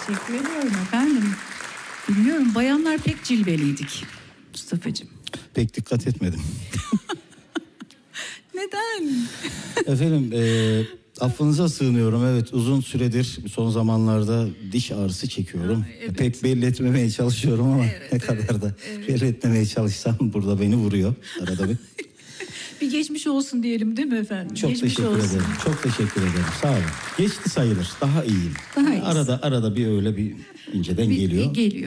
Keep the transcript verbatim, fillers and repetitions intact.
Teşekkür ediyorum efendim. Bilmiyorum, bayanlar pek cilveliydik Mustafa'cığım. Pek dikkat etmedim. Neden? Efendim e, affınıza sığınıyorum. Evet, uzun süredir son zamanlarda diş ağrısı çekiyorum. Ha, evet. Pek belli etmemeye çalışıyorum ama Evet, ne evet, kadar da evet. belli etmemeye çalışsam burada beni vuruyor arada bir. Bir geçmiş olsun diyelim değil mi efendim? Çok geçmiş teşekkür olsun. ederim. Çok teşekkür ederim. Sağ olun. Geçti sayılır. Daha iyiyim. Daha iyisin. Arada arada bir öyle bir inceden Bir- geliyor. Geliyor.